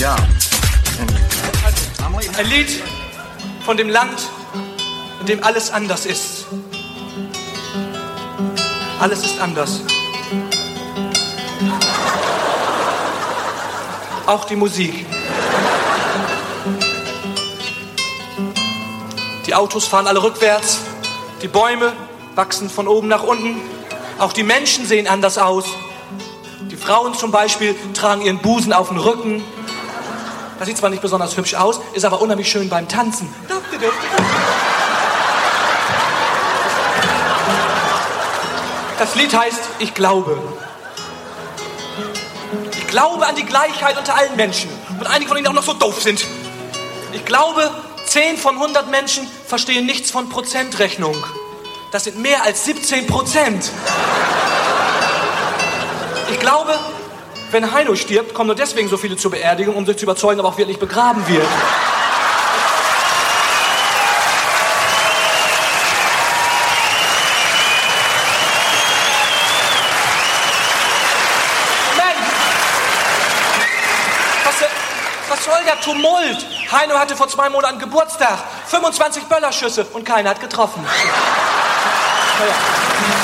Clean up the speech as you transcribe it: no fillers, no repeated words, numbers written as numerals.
Ja. Ein Lied von dem Land, in dem alles anders ist. Alles ist anders. Auch die Musik. Die Autos fahren alle rückwärts. Die Bäume wachsen von oben nach unten. Auch die Menschen sehen anders aus. Die Frauen zum Beispiel tragen ihren Busen auf den Rücken. Das sieht zwar nicht besonders hübsch aus, ist aber unheimlich schön beim Tanzen. Das Lied heißt Ich glaube. Ich glaube an die Gleichheit unter allen Menschen. Und einige von ihnen auch noch so doof sind. Ich glaube, 10 von 100 Menschen verstehen nichts von Prozentrechnung. Das sind mehr als 17%. Ich glaube, wenn Heino stirbt, kommen nur deswegen so viele zur Beerdigung, um sich zu überzeugen, ob er auch wirklich begraben wird. Mensch! Was soll der Tumult? Heino hatte vor 2 Monaten Geburtstag. 25 Böllerschüsse und keiner hat getroffen. Naja.